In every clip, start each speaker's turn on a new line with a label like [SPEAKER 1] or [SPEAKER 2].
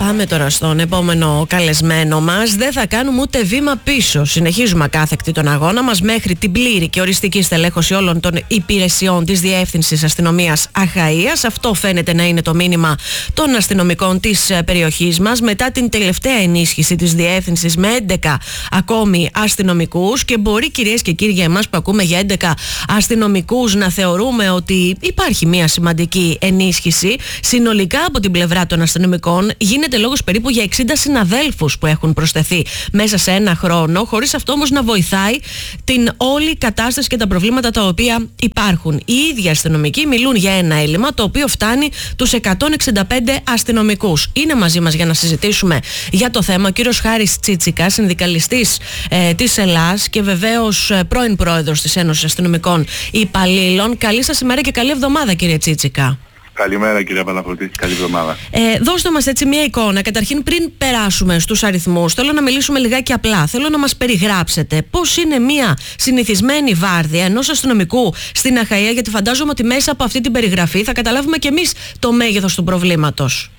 [SPEAKER 1] Πάμε τώρα στον επόμενο καλεσμένο μας. Δεν θα κάνουμε ούτε βήμα πίσω. Συνεχίζουμε ακάθεκτη τον αγώνα μας μέχρι την πλήρη και οριστική στελέχωση όλων των υπηρεσιών της Διεύθυνσης Αστυνομίας Αχαΐας. Αυτό φαίνεται να είναι το μήνυμα των αστυνομικών της περιοχής μας μετά την τελευταία ενίσχυση της Διεύθυνσης με 11 ακόμη αστυνομικούς. Και μπορεί, κυρίες και κύριοι, εμάς που ακούμε για 11 αστυνομικούς να θεωρούμε ότι υπάρχει μια σημαντική ενίσχυση. Συνολικά από την πλευρά των αστυνομικών γίνεται λόγος περίπου για 60 συναδέλφους που έχουν προσθεθεί μέσα σε ένα χρόνο, χωρίς αυτό όμως να βοηθάει την όλη κατάσταση και τα προβλήματα τα οποία υπάρχουν. Οι ίδιοι αστυνομικοί μιλούν για ένα έλλειμμα το οποίο φτάνει τους 165 αστυνομικούς. Είναι μαζί μας για να συζητήσουμε για το θέμα ο κύριος Χάρης Τσίτσικας, συνδικαλιστής της Ελλάς και βεβαίως πρώην πρόεδρος της Ένωσης Αστυνομικών Υπαλλήλων. Καλή σας ημέρα και καλή εβδομάδα, κύριε Τσίτσικα.
[SPEAKER 2] Καλημέρα, κύριε Παναγιώτη, καλή εβδομάδα.
[SPEAKER 1] Δώστε μας έτσι μια εικόνα. Καταρχήν, πριν περάσουμε στους αριθμούς, θέλω να μιλήσουμε λιγάκι απλά. Θέλω να μας περιγράψετε πώς είναι μια συνηθισμένη βάρδια ενός αστυνομικού στην Αχαΐα, γιατί φαντάζομαι ότι μέσα από αυτή την περιγραφή θα καταλάβουμε και εμείς το μέγεθος του προβλήματος.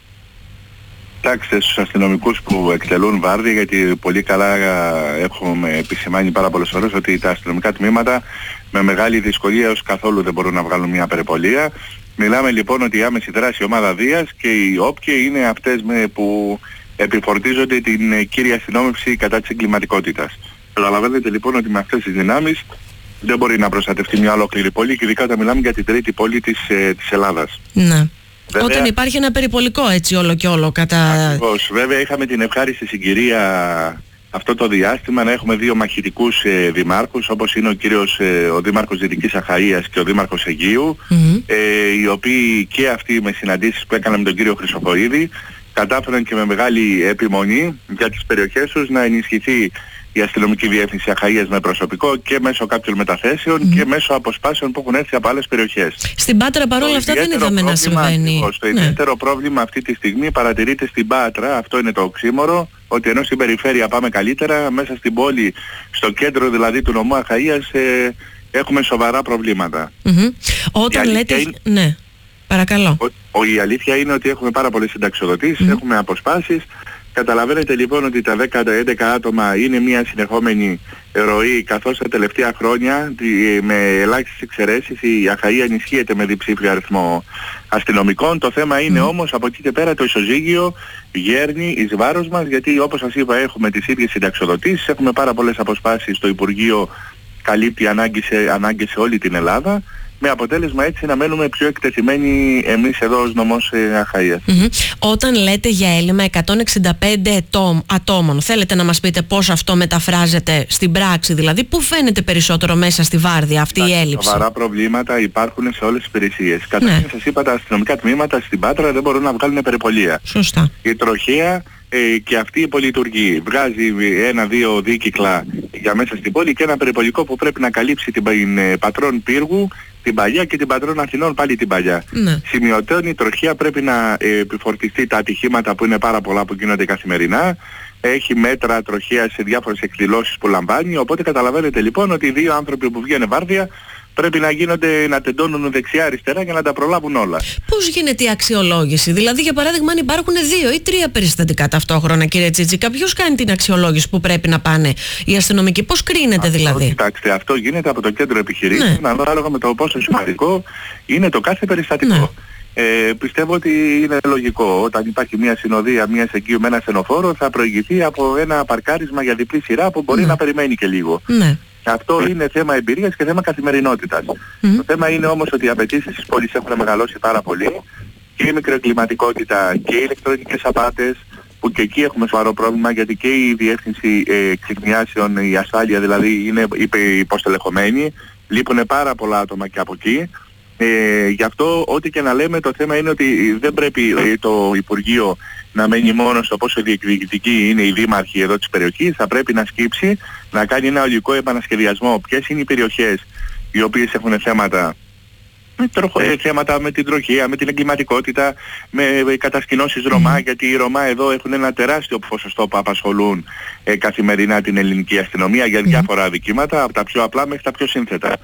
[SPEAKER 2] Κοιτάξτε, στους αστυνομικούς που εκτελούν βάρδια, γιατί πολύ καλά έχουμε επισημάνει πάρα πολλές φορές ότι τα αστυνομικά τμήματα με μεγάλη δυσκολία έως καθόλου δεν μπορούν να βγάλουν μια περιπολία. Μιλάμε λοιπόν ότι η άμεση δράση ομάδα Δίας και οι όποιοι είναι αυτές που επιφορτίζονται την κύρια αστυνόμευση κατά της εγκληματικότητας. Καταλαβαίνετε λοιπόν ότι με αυτές τις δυνάμεις δεν μπορεί να προστατευτεί μια ολόκληρη πόλη και ειδικά όταν μιλάμε για την τρίτη πόλη της Ελλάδας.
[SPEAKER 1] Ναι.
[SPEAKER 2] Βέβαια,
[SPEAKER 1] όταν υπάρχει ένα περιπολικό έτσι όλο και όλο κατά...
[SPEAKER 2] Ακριβώς. Βέβαια είχαμε την ευχάριστη συγκυρία αυτό το διάστημα να έχουμε δύο μαχητικούς δημάρχους, όπως είναι ο δήμαρχος Δυτικής Αχαΐας και ο δήμαρχος Αιγείου, οι οποίοι και αυτοί με συναντήσεις που έκαναν με τον κύριο Χρυσοχοΐδη κατάφεραν και με μεγάλη επιμονή για τις περιοχές τους να ενισχυθεί η αστυνομική διεύθυνση Αχαΐας με προσωπικό και μέσω κάποιων μεταθέσεων και μέσω αποσπάσεων που έχουν έρθει από άλλες περιοχές.
[SPEAKER 1] Στην Πάτρα παρόλα αυτά δεν είδαμε να συμβαίνει.
[SPEAKER 2] Το ιδιαίτερο πρόβλημα αυτή τη στιγμή παρατηρείται στην Πάτρα, αυτό είναι το οξύμορο, ότι ενώ στην περιφέρεια πάμε καλύτερα, μέσα στην πόλη, στο κέντρο δηλαδή του νομού Αχαΐας έχουμε σοβαρά προβλήματα.
[SPEAKER 1] Όταν λέτε... Ναι, παρακαλώ.
[SPEAKER 2] Η αλήθεια είναι ότι έχουμε πάρα πολλές συνταξιοδοτήσεις, έχουμε αποσπάσεις. Καταλαβαίνετε λοιπόν ότι τα 10-11 άτομα είναι μια συνεχόμενη ροή, καθώς τα τελευταία χρόνια με ελάχιστες εξαιρέσεις η Αχαΐα ενισχύεται με διψήφιο αριθμό αστυνομικών. Το θέμα είναι όμως από εκεί και πέρα το ισοζύγιο γέρνει εις βάρος μας, γιατί όπως σας είπα έχουμε τις ίδιες συνταξιοδοτήσεις, έχουμε πάρα πολλές αποσπάσεις, το Υπουργείο καλύπτει ανάγκες σε όλη την Ελλάδα, με αποτέλεσμα έτσι να μένουμε πιο εκτεθειμένοι εμείς εδώ ως νομός Αχαΐας.
[SPEAKER 1] Όταν λέτε για έλλειμμα 165 ατόμων, θέλετε να μας πείτε πώς αυτό μεταφράζεται στην πράξη, δηλαδή πού φαίνεται περισσότερο μέσα στη βάρδια αυτή η έλλειψη?
[SPEAKER 2] Σοβαρά προβλήματα υπάρχουν σε όλες τις υπηρεσίες. Καταρχήν σας είπα, τα αστυνομικά τμήματα στην Πάτρα δεν μπορούν να βγάλουν περιπολία.
[SPEAKER 1] Σωστά.
[SPEAKER 2] Η τροχέα και αυτή υπολειτουργεί. Βγάζει 1-2 δίκυκλα για μέσα στην πόλη και ένα περιπολικό που πρέπει να καλύψει την Πατρών Πύργου, την παλιά, και την Πατρών Αθηνών πάλι την παλιά. Σημειωτέων η τροχέα πρέπει να επιφορτιστεί τα ατυχήματα που είναι πάρα πολλά που γίνονται καθημερινά. Έχει μέτρα τροχέα σε διάφορες εκδηλώσεις που λαμβάνει, οπότε καταλαβαίνετε λοιπόν ότι οι δύο άνθρωποι που βγαίνουν βάρδια πρέπει να τεντώνουν δεξιά-αριστερά για να τα προλάβουν όλα. Πώς
[SPEAKER 1] γίνεται η αξιολόγηση? Δηλαδή, για παράδειγμα, αν υπάρχουν 2 ή 3 περιστατικά ταυτόχρονα, κύριε Τσίτσικα, ποιος κάνει την αξιολόγηση που πρέπει να πάνε οι αστυνομικοί? Πώς κρίνεται δηλαδή?
[SPEAKER 2] Κοιτάξτε, αυτό γίνεται από το κέντρο επιχειρήσεων, ανάλογα με το πόσο σημαντικό είναι το κάθε περιστατικό. Πιστεύω ότι είναι λογικό. Όταν υπάρχει μια συνοδεία, μια εγκύου με ένα στενοφόρο, θα προηγηθεί από ένα παρκάρισμα για διπλή σειρά που μπορεί να περιμένει και λίγο. Αυτό είναι θέμα εμπειρίας και θέμα καθημερινότητας. Το θέμα είναι όμως ότι οι απαιτήσεις της πόλης έχουν μεγαλώσει πάρα πολύ, και η μικροεγκληματικότητα και οι ηλεκτρονικές απάτες, που και εκεί έχουμε σοβαρό πρόβλημα, γιατί και η διεύθυνση εξυγνιάσεων, η ασφάλεια δηλαδή, είναι υποστελεχωμένη, λείπουν πάρα πολλά άτομα και από εκεί. Γι' αυτό ό,τι και να λέμε, το θέμα είναι ότι δεν πρέπει το Υπουργείο να μένει μόνο στο πόσο διεκδικητικοί είναι οι δήμαρχοι εδώ της περιοχής. Θα πρέπει να σκύψει, να κάνει ένα ολικό επανασχεδιασμό. Ποιες είναι οι περιοχές οι οποίες έχουν θέματα με την τροχέα, με την εγκληματικότητα, με κατασκηνώσεις Ρωμά, γιατί οι Ρωμά εδώ έχουν ένα τεράστιο ποσοστό που απασχολούν καθημερινά την ελληνική αστυνομία για διάφορα αδικήματα, από τα πιο απλά μέχρι τα πιο σύνθετα.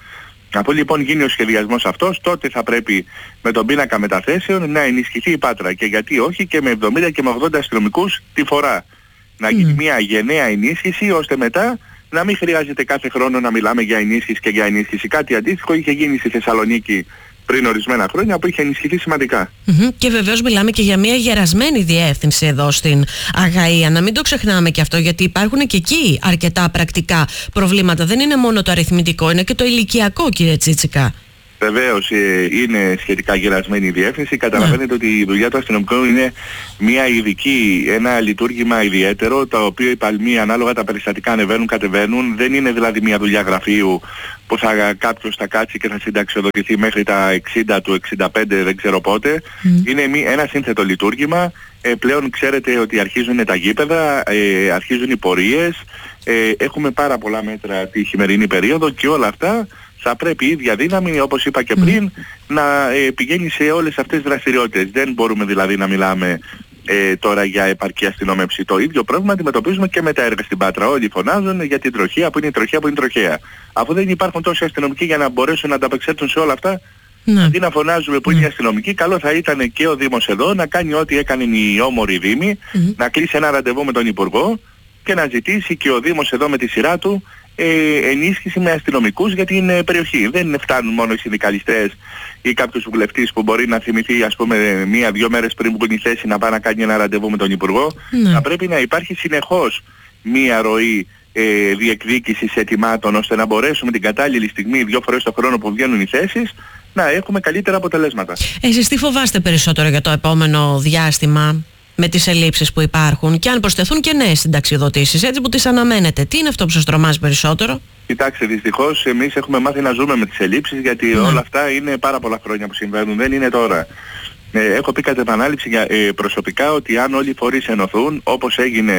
[SPEAKER 2] Αφού λοιπόν γίνει ο σχεδιασμός αυτός, τότε θα πρέπει με τον πίνακα μεταθέσεων να ενισχυθεί η Πάτρα. Και γιατί όχι και με 70 και με 80 αστυνομικούς τη φορά. Να γίνει μια γενναία ενίσχυση, ώστε μετά να μην χρειάζεται κάθε χρόνο να μιλάμε για ενίσχυση και για ενίσχυση. Κάτι αντίστοιχο είχε γίνει στη Θεσσαλονίκη πριν ορισμένα χρόνια, που είχε ενισχυθεί σημαντικά.
[SPEAKER 1] Και βεβαίως μιλάμε και για μια γερασμένη διεύθυνση εδώ στην Αγαΐα. Να μην το ξεχνάμε και αυτό, γιατί υπάρχουν και εκεί αρκετά πρακτικά προβλήματα. Δεν είναι μόνο το αριθμητικό, είναι και το ηλικιακό, κύριε Τσίτσικα.
[SPEAKER 2] Βεβαίως είναι σχετικά γερασμένη η διεύθυνση. Καταλαβαίνετε ότι η δουλειά του αστυνομικού είναι μια ειδική, ένα λειτουργήμα ιδιαίτερο, το οποίο οι παλμοί ανάλογα τα περιστατικά ανεβαίνουν, κατεβαίνουν. Δεν είναι δηλαδή μια δουλειά γραφείου που κάποιος θα κάτσει και θα συνταξιοδοτηθεί μέχρι τα 60 του 65, δεν ξέρω πότε. Είναι ένα σύνθετο λειτουργήμα. Πλέον ξέρετε ότι αρχίζουν τα γήπεδα, αρχίζουν οι πορείες. Έχουμε πάρα πολλά μέτρα τη χειμερινή περίοδο και όλα αυτά θα πρέπει η ίδια δύναμη, όπως είπα και πριν, να πηγαίνει σε όλες αυτές τις δραστηριότητες. Δεν μπορούμε δηλαδή να μιλάμε τώρα για επαρκή αστυνόμευση. Το ίδιο πρόβλημα αντιμετωπίζουμε και με τα έργα στην Πάτρα. Όλοι φωνάζουν για την τροχέα που είναι η τροχέα που είναι η τροχέα. Αφού δεν υπάρχουν τόσοι αστυνομικοί για να μπορέσουν να ανταπεξέλθουν σε όλα αυτά, αντί να φωνάζουμε που είναι οι αστυνομικοί, καλό θα ήταν και ο Δήμος εδώ να κάνει ό,τι έκανε η όμορη Δήμη, να κλείσει ένα ραντεβού με τον Υπουργό και να ζητήσει και ο Δήμος εδώ με τη σειρά του ενίσχυση με αστυνομικούς για την περιοχή. Δεν φτάνουν μόνο οι συνδικαλιστές ή κάποιος βουλευτής που μπορεί να θυμηθεί, ας πούμε, 1-2 μέρες πριν που είναι η θέση να πάει να κάνει ένα ραντεβού με τον Υπουργό. Θα πρέπει να υπάρχει συνεχώς μία ροή διεκδίκησης αιτημάτων, ώστε να μπορέσουμε την κατάλληλη στιγμή, 2 φορές το χρόνο που βγαίνουν οι θέσεις, να έχουμε καλύτερα αποτελέσματα.
[SPEAKER 1] Εσείς τι φοβάστε περισσότερο για το επόμενο διάστημα, με τις ελλείψεις που υπάρχουν, και αν προσθεθούν και νέες συνταξιοδοτήσεις, έτσι που τις αναμένετε? Τι είναι αυτό που σας τρομάζει περισσότερο?
[SPEAKER 2] Κοιτάξτε, δυστυχώς εμείς έχουμε μάθει να ζούμε με τις ελλείψεις, γιατί όλα αυτά είναι πάρα πολλά χρόνια που συμβαίνουν, δεν είναι τώρα. Έχω πει κατά επανάληψη προσωπικά ότι αν όλοι οι φορείς ενωθούν, όπως έγινε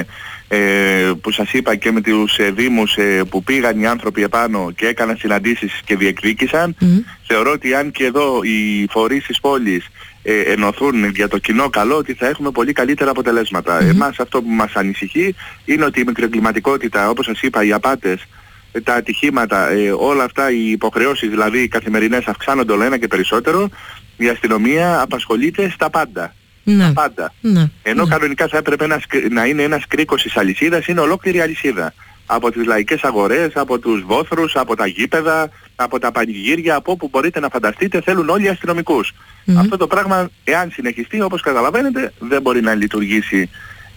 [SPEAKER 2] που σας είπα και με τους δήμους που πήγαν οι άνθρωποι επάνω και έκαναν συναντήσεις και διεκδίκησαν, θεωρώ ότι αν και εδώ οι φορείς της πόλης ενωθούν για το κοινό καλό, ότι θα έχουμε πολύ καλύτερα αποτελέσματα. Εμάς αυτό που μας ανησυχεί είναι ότι η μικροεγκληματικότητα, όπως σας είπα, οι απάτες, τα ατυχήματα, όλα αυτά οι υποχρεώσεις δηλαδή οι καθημερινές αυξάνονται όλο ένα και περισσότερο. Η αστυνομία απασχολείται στα πάντα. Στα πάντα. Ενώ κανονικά θα έπρεπε να είναι ένας κρίκος της αλυσίδας, είναι ολόκληρη αλυσίδα. Από τις λαϊκές αγορές, από τους βόθρους, από τα γήπεδα, από τα πανηγύρια, από όπου μπορείτε να φανταστείτε, θέλουν όλοι οι αστυνομικούς. Αυτό το πράγμα, εάν συνεχιστεί, όπως καταλαβαίνετε, δεν μπορεί να λειτουργήσει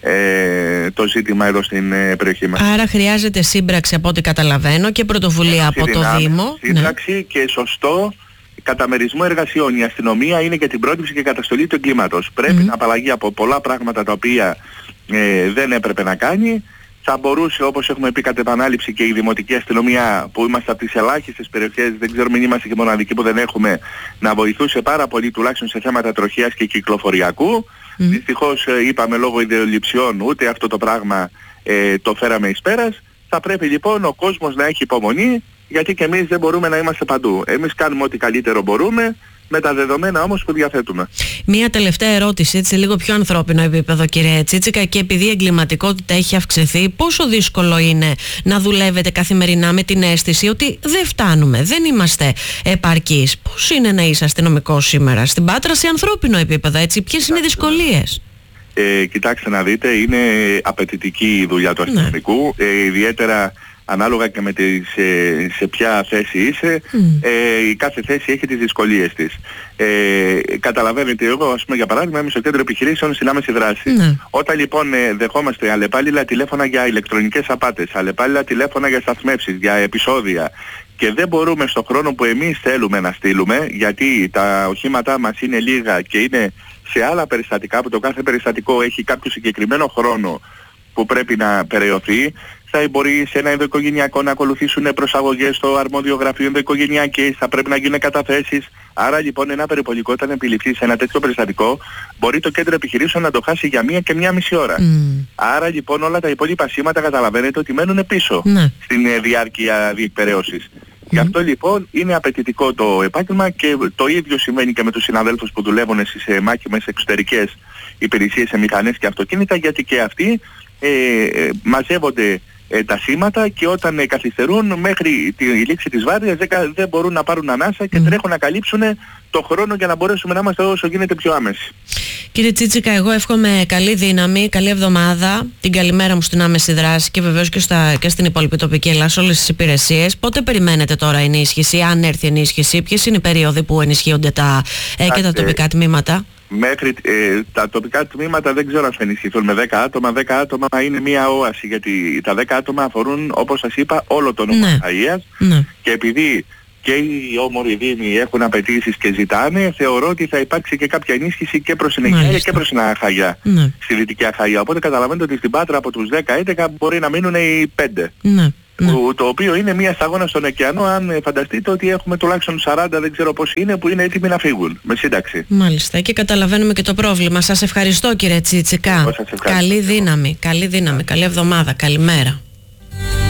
[SPEAKER 2] το ζήτημα εδώ στην περιοχή μας.
[SPEAKER 1] Άρα χρειάζεται σύμπραξη, από ό,τι καταλαβαίνω, και πρωτοβουλία από το Δήμο.
[SPEAKER 2] Σύμπραξη και σωστό καταμερισμό εργασιών. Η αστυνομία είναι για την πρόληψη και καταστολή του εγκλήματος. Πρέπει να απαλλαγεί από πολλά πράγματα τα οποία δεν έπρεπε να κάνει. Θα μπορούσε, όπως έχουμε πει κατ' επανάληψη, και η δημοτική αστυνομία, που είμαστε από τις ελάχιστες περιοχές, δεν ξέρω μην είμαστε και μοναδικοί που δεν έχουμε, να βοηθούσε πάρα πολύ τουλάχιστον σε θέματα τροχιάς και κυκλοφοριακού. Δυστυχώς είπαμε λόγω ιδεολειψιών ούτε αυτό το πράγμα το φέραμε εις πέρας. Θα πρέπει λοιπόν ο κόσμος να έχει υπομονή, γιατί και εμείς δεν μπορούμε να είμαστε παντού. Εμείς κάνουμε ό,τι καλύτερο μπορούμε, με τα δεδομένα όμως που διαθέτουμε.
[SPEAKER 1] Μία τελευταία ερώτηση, έτσι λίγο πιο ανθρώπινο επίπεδο, κύριε Τσίτσικα, και επειδή η εγκληματικότητα έχει αυξηθεί, πόσο δύσκολο είναι να δουλεύετε καθημερινά με την αίσθηση ότι δεν φτάνουμε, δεν είμαστε επαρκείς? Πώς είναι να είσαι αστυνομικός σήμερα στην Πάτρα σε ανθρώπινο επίπεδο, έτσι? Ποιες είναι οι δυσκολίες?
[SPEAKER 2] Κοιτάξτε να δείτε, είναι απαιτητική η δουλειά του αστυνομικού, ιδιαίτερα ανάλογα και με σε ποια θέση είσαι, η κάθε θέση έχει τις δυσκολίες της. Καταλαβαίνετε, εγώ ας πούμε για παράδειγμα είμαι στο κέντρο επιχειρήσεων στην άμεση δράση. Όταν λοιπόν δεχόμαστε αλλεπάλληλα τηλέφωνα για ηλεκτρονικές απάτες, αλλεπάλληλα τηλέφωνα για σταθμεύσεις, για επεισόδια, και δεν μπορούμε στον χρόνο που εμείς θέλουμε να στείλουμε, γιατί τα οχήματά μας είναι λίγα και είναι σε άλλα περιστατικά, που το κάθε περιστατικό έχει κάποιο συγκεκριμένο χρόνο που πρέπει να περαιωθεί, θα μπορεί σε ένα ενδοοικογενειακό να ακολουθήσουν προσαγωγές στο αρμόδιο γραφείο ενδοοικογενειακές, θα πρέπει να γίνουν καταθέσεις. Άρα λοιπόν ένα περιπολικό, όταν επιληφθεί σε ένα τέτοιο περιστατικό, μπορεί το κέντρο επιχειρήσεων να το χάσει για 1 και 1,5 ώρα. Άρα λοιπόν όλα τα υπόλοιπα σήματα καταλαβαίνετε ότι μένουν πίσω στην διάρκεια διεκπεραίωσης. Γι' αυτό λοιπόν είναι απαιτητικό το επάγγελμα, και το ίδιο συμβαίνει και με τους συναδέλφους που δουλεύουν στις μάχημες εξωτερικές υπηρεσίες σε μηχανές και αυτοκίνητα, γιατί και αυτοί μαζεύονται τα σήματα και όταν καθυστερούν μέχρι τη λήξη της βάρδιας δεν μπορούν να πάρουν ανάσα και τρέχουν να καλύψουν το χρόνο για να μπορέσουμε να είμαστε όσο γίνεται πιο άμεση.
[SPEAKER 1] Κύριε Τσίτσικα, εγώ εύχομαι καλή δύναμη, καλή εβδομάδα, την καλημέρα μου στην άμεση δράση και βεβαίως και στην υπόλοιπη τοπική Ελλάδα, σε όλες τις υπηρεσίες. Πότε περιμένετε τώρα ενίσχυση, αν έρθει ενίσχυση, ποιες είναι οι περίοδοι που ενισχύονται και τα τοπικά τμήματα?
[SPEAKER 2] Μέχρι τα τοπικά τμήματα δεν ξέρω αν θα ενισχυθούν με 10 άτομα. 10 άτομα είναι μία όαση, γιατί τα 10 άτομα αφορούν, όπως σας είπα, όλο τον Νομό Αχαΐας. Και επειδή και οι όμοροι δήμοι έχουν απαιτήσεις και ζητάνε, θεωρώ ότι θα υπάρξει και κάποια ενίσχυση και προς την Αιγαία και προς την Αχαγιά, στη Δυτική Αχαγιά. Οπότε καταλαβαίνετε ότι στην Πάτρα από τους 10-11 μπορεί να μείνουν οι 5. Το οποίο είναι μια σταγόνα στον ωκεανό, αν φανταστείτε ότι έχουμε τουλάχιστον 40, δεν ξέρω πώς είναι, που είναι έτοιμοι να φύγουν με σύνταξη.
[SPEAKER 1] Μάλιστα, και καταλαβαίνουμε και το πρόβλημα. Σας ευχαριστώ, κύριε Τσίτσικα. Καλή δύναμη, καλή εβδομάδα, καλημέρα.